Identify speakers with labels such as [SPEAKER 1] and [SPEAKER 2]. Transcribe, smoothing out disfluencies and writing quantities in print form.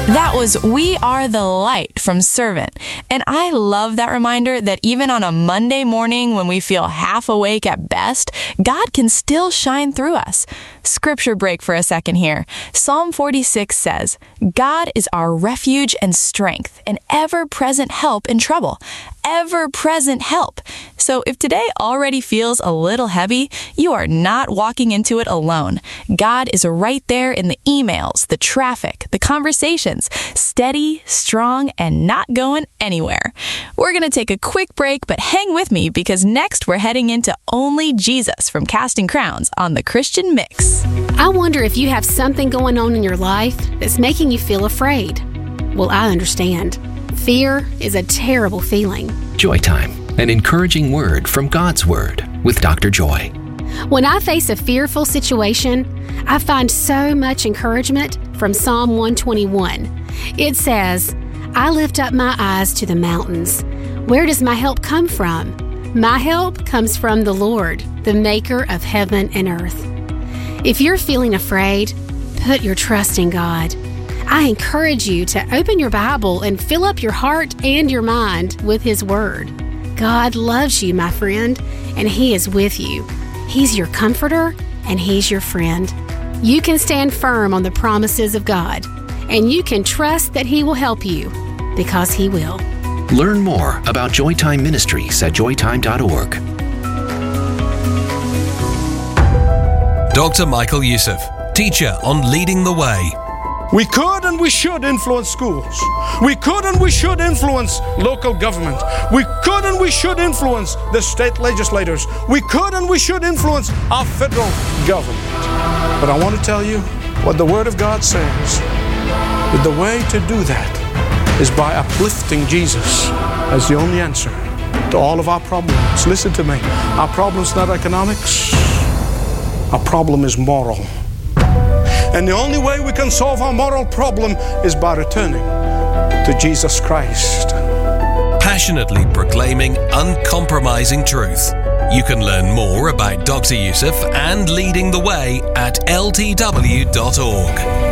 [SPEAKER 1] That was We Are the Light from Servant. And I love that reminder that even on a Monday morning when we feel half awake at best, God can still shine through us. Scripture break for a second here. Psalm 46 says, God is our refuge and strength, an ever-present help in trouble. Ever-present help. So if today already feels a little heavy, you are not walking into it alone. God is right there in the emails, the traffic, the conversations, steady, strong, and not going anywhere. We're going to take a quick break, but hang with me because next we're heading into Only Jesus from Casting Crowns on The Christian Mix.
[SPEAKER 2] I wonder if you have something going on in your life that's making you feel afraid. Well, I understand. Fear is a terrible feeling.
[SPEAKER 3] Joy Time, an encouraging word from God's Word with Dr. Joy.
[SPEAKER 2] When I face a fearful situation, I find so much encouragement from Psalm 121. It says, I lift up my eyes to the mountains. Where does my help come from? My help comes from the Lord, the maker of heaven and earth. If you're feeling afraid, put your trust in God. I encourage you to open your Bible and fill up your heart and your mind with His Word. God loves you, my friend, and He is with you. He's your comforter, and He's your friend. You can stand firm on the promises of God, and you can trust that He will help you, because He will.
[SPEAKER 3] Learn more about Joytime Ministries at joytime.org.
[SPEAKER 4] Dr. Michael Youssef, teacher on Leading the Way.
[SPEAKER 5] We could and we should influence schools. We could and we should influence local government. We could and we should influence the state legislators. We could and we should influence our federal government. But I want to tell you what the Word of God says. That the way to do that is by uplifting Jesus as the only answer to all of our problems. Listen to me. Our problem's not economics. Our problem is moral. And the only way we can solve our moral problem is by returning to Jesus Christ.
[SPEAKER 4] Passionately proclaiming uncompromising truth. You can learn more about Dr. Youssef and Leading the Way at ltw.org.